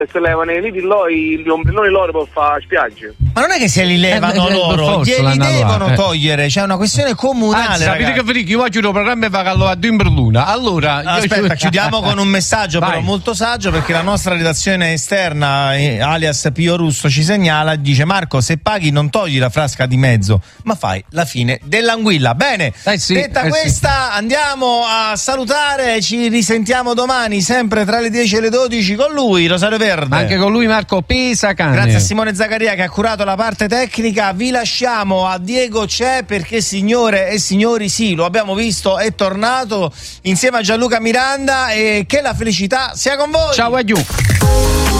se levano gli ombrelloni loro per fare spiagge. Ma non è che se li levano loro, glieli devono togliere, c'è una questione comunale. Sapete che io oggi il programma va a Dimberluna. Allora, aspetta, chiudiamo con un messaggio però molto saggio, perché la nostra redazione esterna, alias Pio Russo, ci segnala e dice: Marco, se paghi non togli la frasca di mezzo, ma fai la fine dell'anguilla. Bene, detta questa, andiamo a salutare, ci risentiamo domani sempre tra le 10 e le 12 con lui, Rosario Verde. Anche con lui Marco Pesacane. Grazie a Simone Zaccaria che ha curato la parte tecnica. Vi lasciamo a Diego C'è, perché signore e signori, sì, lo abbiamo visto, è tornato insieme a Gianluca Miranda, e che la felicità sia con voi. Ciao a giù.